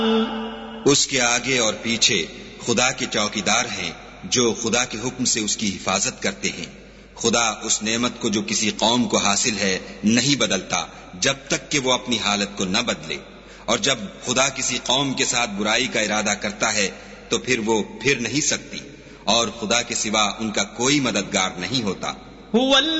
उसके आगे और पीछे खुदा के चौकीदार हैं जो खुदा के हुक्म से उसकी हिफाजत करते हैं। खुदा उस नेमत को जो किसी कौम को हासिल है नहीं बदलता जब तक कि वो अपनी हालत को न बदले, और जब खुदा किसी कौम के साथ बुराई का इरादा करता है तो फिर वो फिर नहीं सकती, और खुदा के सिवा उनका कोई मददगार नहीं होता।